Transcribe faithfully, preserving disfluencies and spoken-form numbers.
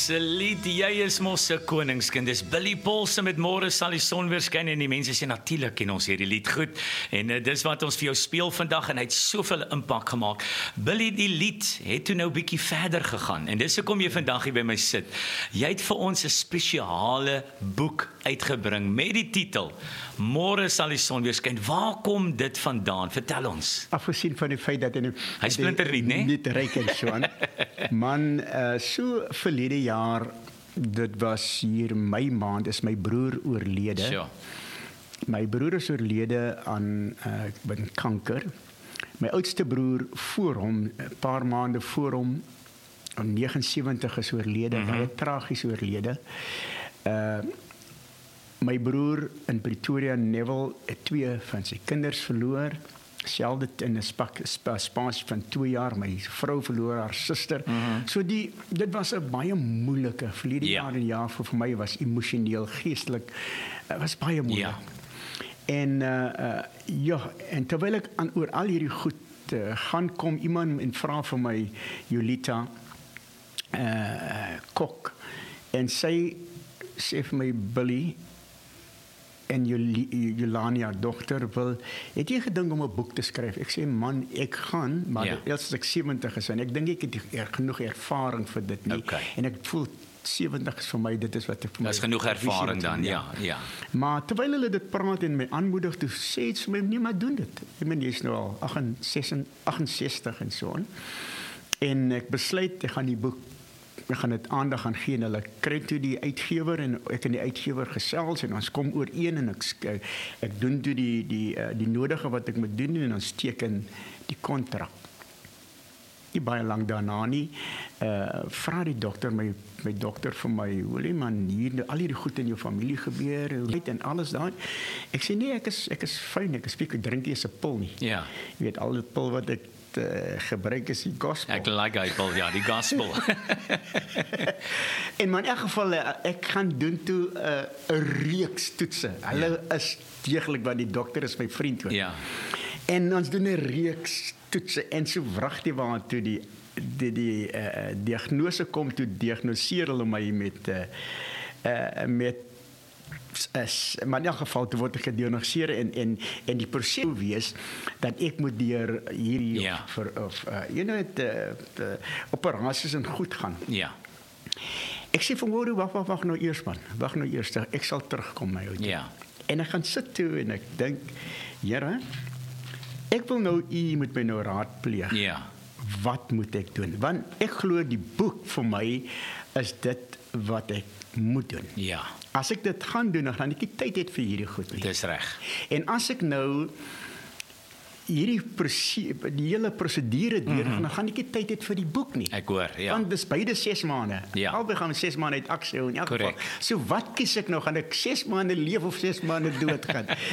Absoluut, jy is mos 'n koningskind. Dis Billy Paulse met Môre sal die son weer skyn en die mense sê natuurlik ken ons hierdie lied goed. En uh, dis wat ons vir jou speel vandag en hy het soveel impak gemaak. Billy, die lied het toe nou bietjie verder gegaan en dis hoekom jy vandag hier by my sit. Jy het vir ons 'n spesiale boek uitgebring met die titel Môre sal die son weer skyn. Waar kom dit vandaan? Vertel ons. Afgesien van die feit dat hy nou Hy splinternuut, né? Niet ryk en so aan. Man, uh, so verlede jaar, dit was hier Mei maand, is my broer oorlede. Sure. My broer is oorlede aan uh, kanker. My oudste broer voor hom, 'n paar maande voor hom, om negenensewentig is oorlede, mm-hmm. baie tragies oorlede. Uh, my broer in Pretoria, Neville, het twee van sy kinders verloor. Selfde in 'n spasie van twee jaar, my vrou verloor haar suster. Mm-hmm. So die, dit was 'n baie moeilike, verlede yeah. jaar en jaar vir, vir my was emosioneel, geestelik, uh, was baie moeilik. Yeah. En uh, uh, ja, en terwyl ek aan oor al hierdie goed uh, gaan, kom iemand en vra vir my, Jolita uh, Kok, en sy sê vir my, Billy, en Jolania, dogter, wil, het jy gedink om 'n boek te skryf? Ek sê, man, ek gaan, maar yeah. eers as ek sewentig is, en ek dink ek het er, genoeg ervaring vir dit nie. Okay. En ek voel, sewentig is vir my, dit is wat ek vir my... Dat is genoeg ervaring dan, ja, ja. Maar terwyl hulle dit praat en my aanmoedig, toe sê het vir my, nee, maar doen dit. Ek meen, jy is nou al agt-en-sestig en so aan. En ek besluit, ek gaan die boek, ek gaan dit aandag gaan gee, en hulle kry toe die uitgewer, en ek en die uitgewer gesels, en ons kom ooreen, en ek, ek doen toe die, die, die nodige wat ek moet doen, en ons teken die kontrak. Nie baie lang daarna nie, uh, vra die dokter, my, my dokter vir my, hoor man, hier, al hierdie goed in jou familie gebeur, en alles daar. Ek sê, nee, ek is, ek is fyn, ek, ek drink nie eens 'n pil nie. Ja. Jy weet, al die pil wat ek uh, gebruik is die gospel. Ek like hy pil, ja, die gospel. En maar in elk geval, ek gaan doen toe 'n uh, reeks toetse. Hulle ja. is deeglik, want die dokter is my vriend hoor. Ja. En ons doen 'n reeks toetse, en so wragtig waar toe die die die uh, diagnose kom, toe diagnoseer hulle my met uh, uh, met is, maar in elk geval toe word ek gediagnoseer, en en en die proses wees dat ek moet deur hierdie ja. vir of uh, you know het uh, uh, operasies en goed gaan. Ja. Ek sê van hoor, wag wag wag nou eers man. Wag nou eers, ek sal terugkom my ou. Ja. En ek gaan sit toe en ek dink, Here, ek wil nou u moet my nou raadpleeg. Ja. Wat moet ek doen? Want ek glo die boek vir my is dit wat ek moet doen. Ja. As ek dit gaan doen, dan gaan ek nie tyd hê vir hierdie goed nie. Dis reg. En as ek nou hierdie die hele prosedure deur, mm-hmm. dan gaan ek nie tyd hê vir die boek nie. Ek hoor, ja. Want dis beide ses maande. Ja. Albei gaan ses maande uit aksie hou in elk geval. So wat kies ek nou? Gaan ek ses maande leef of ses maande dood gaan?